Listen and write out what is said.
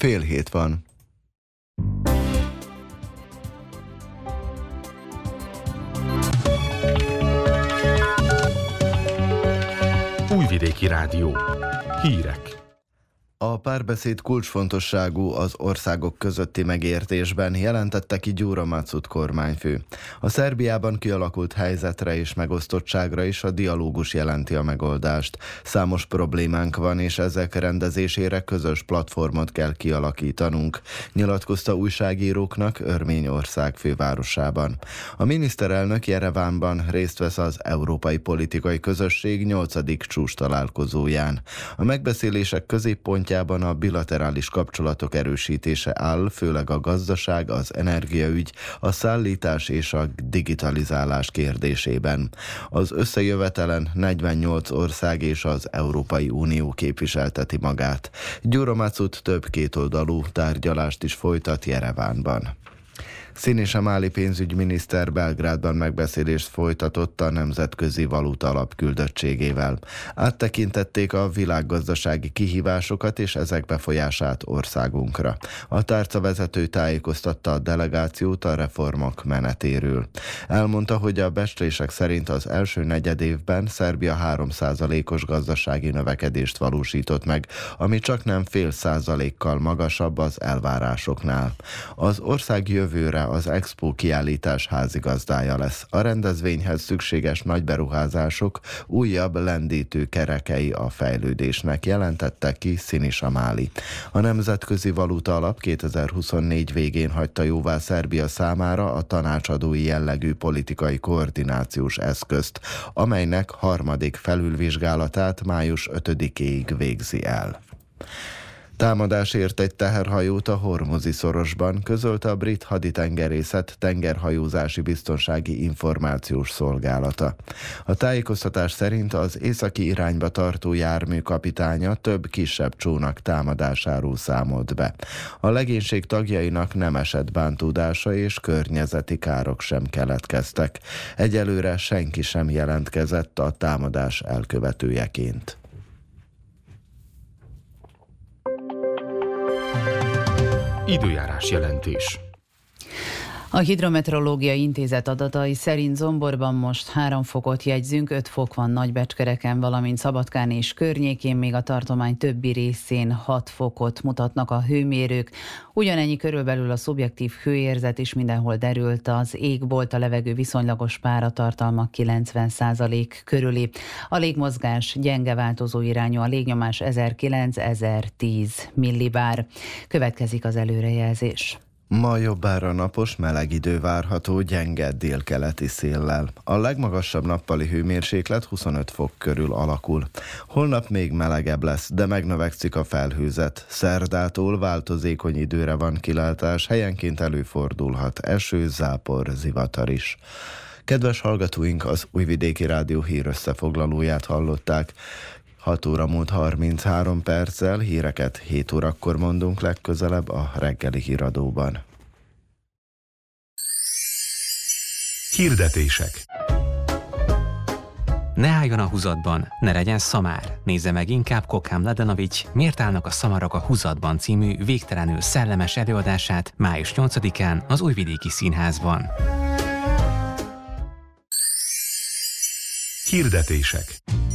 7:30 van. Újvidéki Rádió. Hírek. A párbeszéd kulcsfontosságú az országok közötti megértésben, jelentette ki Gyuro Matsut kormányfő. A Szerbiában kialakult helyzetre és megosztottságra is a dialógus jelenti a megoldást. Számos problémánk van, és ezek rendezésére közös platformot kell kialakítanunk, nyilatkozta újságíróknak Örményország fővárosában. A miniszterelnök Jerevánban részt vesz az Európai Politikai Közösség 8. csúcstalálkozóján. A megbeszélések középpontjában a bilaterális kapcsolatok erősítése áll, főleg a gazdaság, az energiaügy, a szállítás és a digitalizálás kérdésében. Az összejövetelen 48 ország és az Európai Unió képviselteti magát. Gyuro Matsut több kétoldalú tárgyalást is folytat Jerevánban. Sinisa Mali pénzügyminiszter Belgrádban megbeszélést folytatott a Nemzetközi Valuta Alap küldöttségével. Áttekintették a világgazdasági kihívásokat és ezek befolyását országunkra. A tárcavezető tájékoztatta a delegációt a reformok menetéről. Elmondta, hogy a becslések szerint az első negyedévben Szerbia 3%-os gazdasági növekedést valósított meg, ami csaknem 0,5%-kal magasabb az elvárásoknál. Az ország jövőre az Expo kiállítás házigazdája lesz. A rendezvényhez szükséges nagy beruházások újabb lendítő kerekei a fejlődésnek, jelentette ki Sinisa Mali. A Nemzetközi Valuta Alap 2024 végén hagyta jóvá Szerbia számára a tanácsadói jellegű politikai koordinációs eszközt, amelynek harmadik felülvizsgálatát május 5-éig végzi el. Támadás ért egy teherhajót a Hormuzi szorosban, közölte a brit haditengerészet tengerhajózási biztonsági információs szolgálata. A tájékoztatás szerint az északi irányba tartó jármű kapitánya több kisebb csónak támadásáról számolt be. A legénység tagjainak nem esett bántódása és környezeti károk sem keletkeztek. Egyelőre senki sem jelentkezett a támadás elkövetőjeként. Időjárás jelentés. A Hidrometeorológiai Intézet adatai szerint Zomborban most 3 fokot jegyzünk, 5 fok van Nagybecskereken, valamint Szabadkán és környékén, még a tartomány többi részén 6 fokot mutatnak a hőmérők. Ugyanennyi körülbelül a szubjektív hőérzet is, mindenhol derült az égbolt, a levegő viszonylagos páratartalma 90% körüli. A légmozgás gyenge változó irányú, a légnyomás 1009-1010 millibár. Következik az előrejelzés. Ma jobbára napos, meleg idő várható, gyenge délkeleti széllel. A legmagasabb nappali hőmérséklet 25 fok körül alakul. Holnap még melegebb lesz, de megnövekszik a felhőzet. Szerdától változékony időre van kilátás, helyenként előfordulhat eső, zápor, zivatar is. Kedves hallgatóink, az Újvidéki Rádió hírösszefoglalóját hallották. 6 óra múlt 33 perccel, híreket 7 órakor mondunk legközelebb a reggeli híradóban. Hirdetések. Ne álljon a húzatban, ne legyen szamár. Nézze meg inkább Kokám Ladanovics Miért állnak a szamarak a húzatban című végtelenül szellemes előadását május 8-án az Újvidéki Színházban. Hirdetések.